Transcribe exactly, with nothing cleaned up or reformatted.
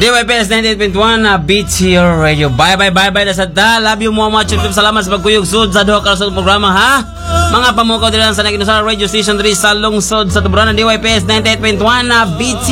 D Y P S ninety-eight point one na Beats Your Radio. Bye bye bye bye na sa da. Love you mo mga chip. Salamat sa pagkuyog sud sa duha ka sa programa ha. Mga pamukaw dira sa nakinusar radio station three sa lungsod sa Tuburan. D Y P S ninety-eight point one na Beats